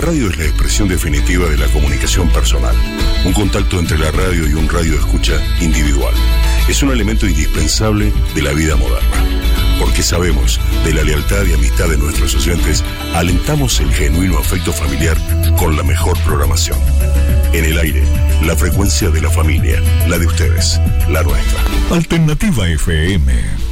radio es la expresión definitiva de la comunicación personal, un contacto entre la radio y un radio escucha individual. Es un elemento indispensable de la vida moderna. Porque sabemos de la lealtad y amistad de nuestros oyentes, alentamos el genuino afecto familiar con la mejor programación. En el aire, la frecuencia de la familia, la de ustedes, la nuestra. Alternativa FM.